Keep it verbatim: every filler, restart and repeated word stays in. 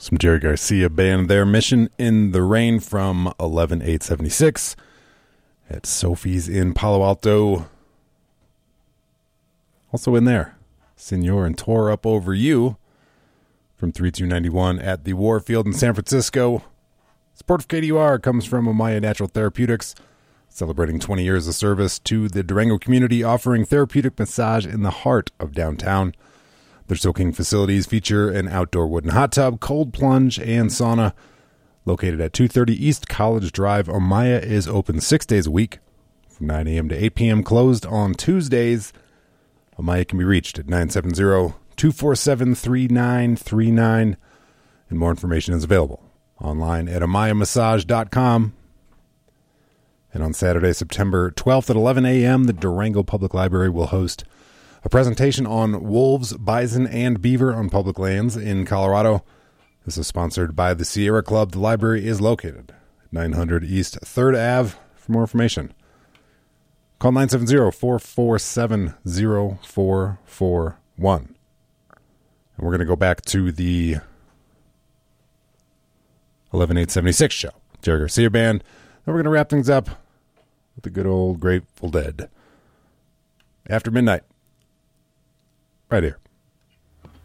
Some Jerry Garcia Band there. Mission in the Rain from eleven eight seventy-six at Sophie's in Palo Alto. Also in there, Senor and Tore Up Over You from thirty-two ninety-one at the Warfield in San Francisco. Support for K D U R comes from Amaya Natural Therapeutics, celebrating twenty years of service to the Durango community, offering therapeutic massage in the heart of downtown. Their soaking facilities feature an outdoor wooden hot tub, cold plunge, and sauna. Located at two thirty East College Drive, Amaya is open six days a week from nine a.m. to eight p.m., closed on Tuesdays. Amaya can be reached at nine seven zero, two four seven, three nine three nine, and more information is available online at amaya massage dot com. And on Saturday, September twelfth at eleven a.m., the Durango Public Library will host a presentation on wolves, bison, and beaver on public lands in Colorado. This is sponsored by the Sierra Club. The library is located at nine hundred East third Avenue. For more information, call nine seven zero, four four seven, zero four four one. And we're going to go back to the eleven eight seventy-six show, Jerry Garcia Band. Then we're going to wrap things up with the good old Grateful Dead. After Midnight. Right here.